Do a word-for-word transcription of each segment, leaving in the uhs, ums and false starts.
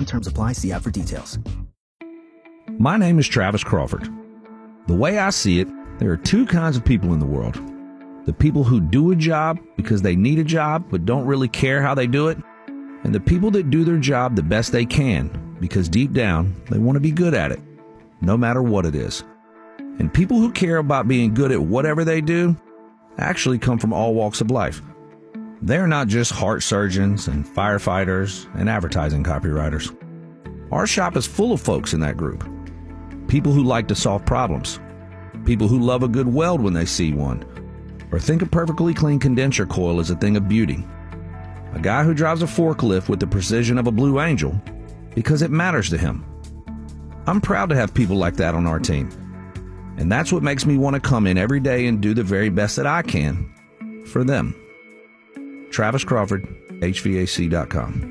Terms apply. See app for details. My name is Travis Crawford. The way I see it, there are two kinds of people in the world. The people who do a job because they need a job but don't really care how they do it, and the people that do their job the best they can because deep down they want to be good at it, no matter what it is. And people who care about being good at whatever they do actually come from all walks of life. They're not just heart surgeons and firefighters and advertising copywriters. Our shop is full of folks in that group. People who like to solve problems. People who love a good weld when they see one, or think a perfectly clean condenser coil is a thing of beauty. A guy who drives a forklift with the precision of a Blue Angel because it matters to him. I'm proud to have people like that on our team. And that's what makes me want to come in every day and do the very best that I can for them. Travis Crawford, H V A C dot com.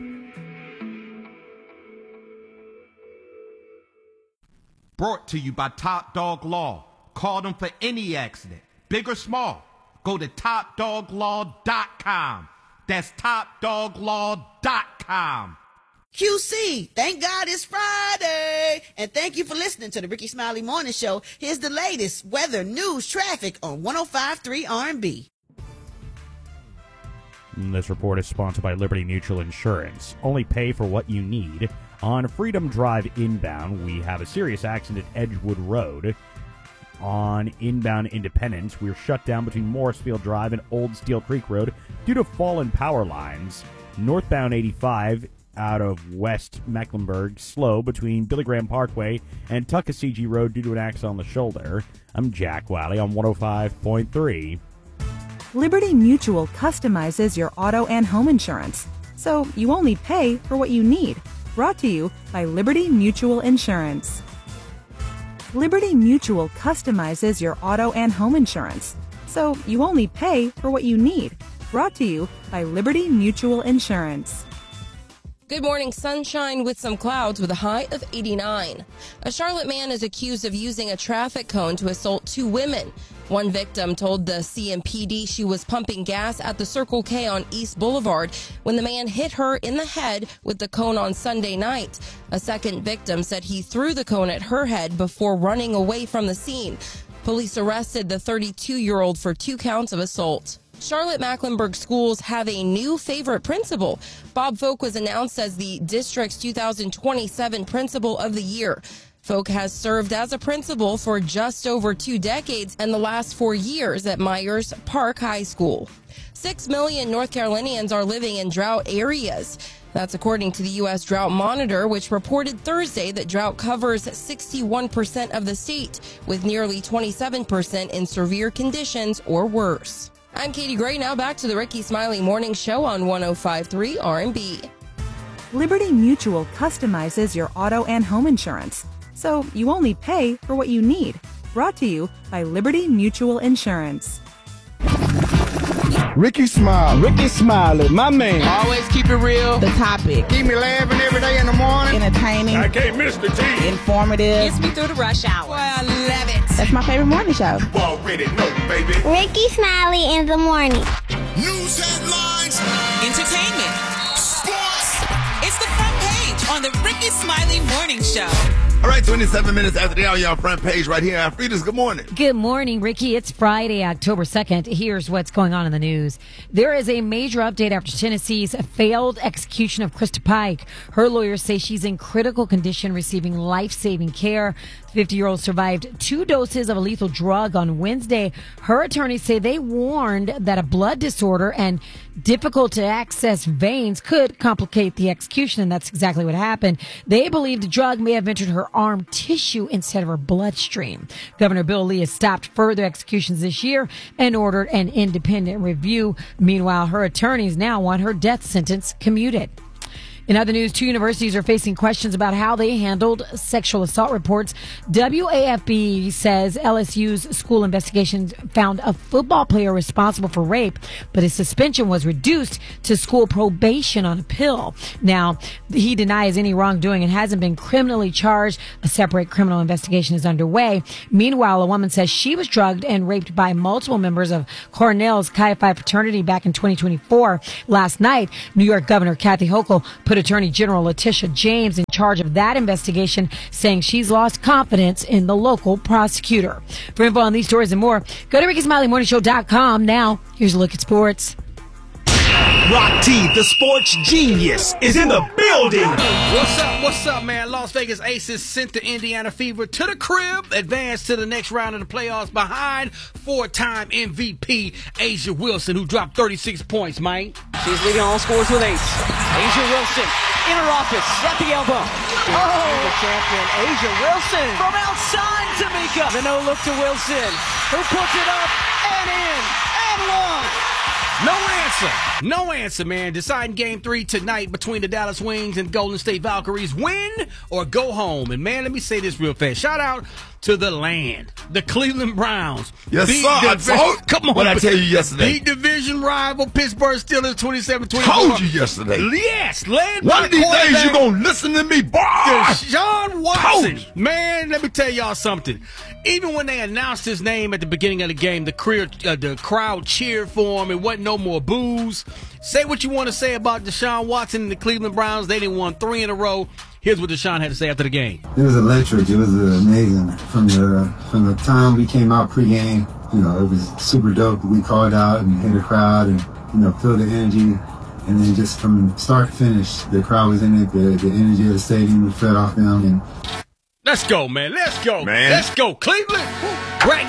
Brought to you by Top Dog Law. Call them for any accident, big or small. Go to top dog law dot com. That's top dog law dot com. Q C, thank God it's Friday. And thank you for listening to the Ricky Smiley Morning Show. Here's the latest weather, news, traffic on one oh five point three R and B. This report is sponsored by Liberty Mutual Insurance. Only pay for what you need. On Freedom Drive inbound, we have a serious accident at Edgewood Road. On inbound Independence, we're shut down between Morrisfield Drive and Old Steel Creek Road due to fallen power lines. Northbound eighty-five out of West Mecklenburg, slow between Billy Graham Parkway and Tuckasegee Road due to an accident on the shoulder. I'm Jack Wiley on one oh five point three. Liberty Mutual customizes your auto and home insurance, so you only pay for what you need. Brought to you by Liberty Mutual Insurance. Liberty Mutual customizes your auto and home insurance, so you only pay for what you need. Brought to you by Liberty Mutual Insurance. Good morning, sunshine with some clouds with a high of eighty-nine. A Charlotte man is accused of using a traffic cone to assault two women. One victim told the C M P D she was pumping gas at the Circle K on East Boulevard when the man hit her in the head with the cone on Sunday night. A second victim said he threw the cone at her head before running away from the scene. Police arrested the thirty-two-year-old for two counts of assault. Charlotte Mecklenburg schools have a new favorite principal. Bob Folk was announced as the district's two thousand twenty-seven Principal of the Year. Folk has served as a principal for just over two decades and the last four years at Myers Park High School. Six million North Carolinians are living in drought areas. That's according to the U S Drought Monitor, which reported Thursday that drought covers sixty-one percent of the state, with nearly twenty-seven percent in severe conditions or worse. I'm Katie Gray. Now back to the Ricky Smiley Morning Show on one oh five point three R and B. Liberty Mutual customizes your auto and home insurance, so you only pay for what you need. Brought to you by Liberty Mutual Insurance. Ricky Smiley. Ricky Smiley, my man. Always keep it real. The topic. Keep me laughing every day in the morning. Entertaining. I can't miss the T. Informative. Gets me through the rush hour. Boy, I love it. That's my favorite morning show. You already know, baby. Ricky Smiley in the morning. News headlines. Entertainment. Sports. It's the front page on the Ricky Smiley Morning Show. All right, twenty-seven minutes after the hour, y'all front page right here. Alfreda's, good morning. Good morning, Ricky. It's Friday, October second. Here's what's going on in the news. There is a major update after Tennessee's failed execution of Krista Pike. Her lawyers say she's in critical condition, receiving life-saving care. The fifty-year-old survived two doses of a lethal drug on Wednesday. Her attorneys say they warned that a blood disorder and difficult-to-access veins could complicate the execution, and that's exactly what happened. They believe the drug may have entered her arm tissue instead of her bloodstream. Governor Bill Lee has stopped further executions this year and ordered an independent review. Meanwhile, her attorneys now want her death sentence commuted. In other news, two universities are facing questions about how they handled sexual assault reports. W A F B says L S U's school investigations found a football player responsible for rape, but his suspension was reduced to school probation on appeal. Now, he denies any wrongdoing and hasn't been criminally charged. A separate criminal investigation is underway. Meanwhile, a woman says she was drugged and raped by multiple members of Cornell's Chi Phi fraternity back in twenty twenty-four. Last night, New York Governor Kathy Hochul put put Attorney General Letitia James in charge of that investigation, saying she's lost confidence in the local prosecutor. For info on these stories and more, go to Ricky Smiley Morning Show dot com. Now, here's a look at sports. Rock T, the sports genius, is in the building. What's up? What's up, man? Las Vegas Aces sent the Indiana Fever to the crib, advanced to the next round of the playoffs behind four-time M V P Asia Wilson, who dropped thirty-six points, man. She's leading all scores with eight. Asia Wilson, inner office, at the elbow. Oh, the champion, Asia Wilson. From outside, Tamika. The no-look to Wilson, who puts it up and in and one. No answer. No answer, man. Deciding game three tonight between the Dallas Wings and Golden State Valkyries. Win or go home. And, man, let me say this real fast. Shout out to the land, the Cleveland Browns. Yes, beat sir. I divi- told, Come on. What I tell you yesterday? Beat division rival Pittsburgh Steelers twenty-seven twenty-four. Told you yesterday. Yes. Led One by of these days quarterback you're going to listen to me, boy. Deshaun Watson. Told Man, let me tell y'all something. Even when they announced his name at the beginning of the game, the, career, uh, the crowd cheered for him. It wasn't no more boos. Say what you want to say about Deshaun Watson and the Cleveland Browns. They didn't won three in a row. Here's what Deshaun had to say after the game. It was electric. It was amazing. From the from the time we came out pregame, you know, it was super dope. We called out and hit the crowd and, you know, feel the energy. And then just from start to finish, the crowd was in it. The, the energy of the stadium was fed off them. And Let's go, man. Let's go. Man. Let's go. Cleveland. Right.